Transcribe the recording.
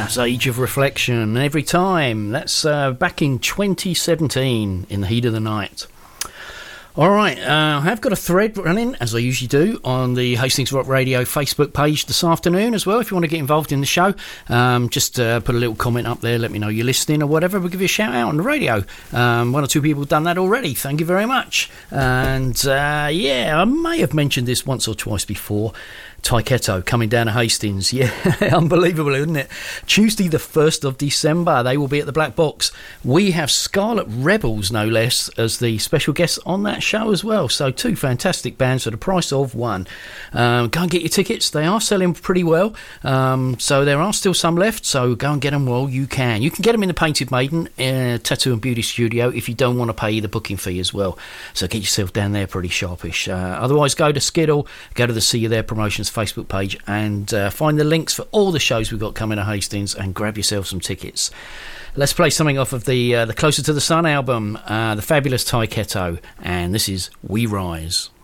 That's Age of Reflection. Every time. That's back in 2017 in the heat of the night. All right, I have got a thread running, as I usually do, on the Hastings Rock Radio Facebook page this afternoon as well. If you want to get involved in the show, just put a little comment up there, let me know you're listening or whatever. We'll give you a shout out on the radio. One or two people have done that already. Thank you very much. And yeah, I may have mentioned this once or twice before. Taiketo coming down to Hastings. Yeah, unbelievable, isn't it? Tuesday the 1st of December, they will be at the Black Box. We have Scarlet Rebels, no less, as the special guests on that show as well. So two fantastic bands for the price of one. Go and get your tickets. They are selling pretty well. So there are still some left, so go and get them while you can. You can get them in the Painted Maiden Tattoo and Beauty Studio if you don't want to pay the booking fee as well. So get yourself down there pretty sharpish. Otherwise, go to Skiddle, go to the See You There Promotions Facebook page and find the links for all the shows we've got coming to Hastings and grab yourself some tickets. Let's play something off of the Closer to the Sun album, the fabulous Taiketo, and this is We Rise.